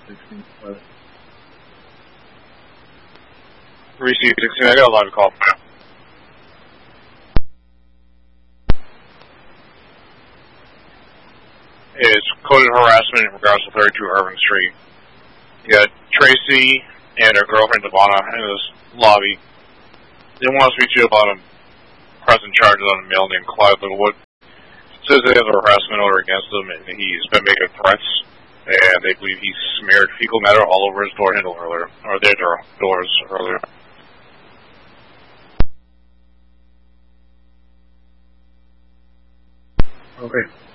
16 Receive 16, I got a live call. It's coded harassment in regards to 32 Irving Street. You got Tracy and her girlfriend Devonna in this lobby. They want to speak to you about pressing charges on a male named Clyde Littlewood. It says they have a harassment order against him, and he's been making threats, and they believe he smeared fecal matter all over his door handle earlier, or their doors earlier. Okay.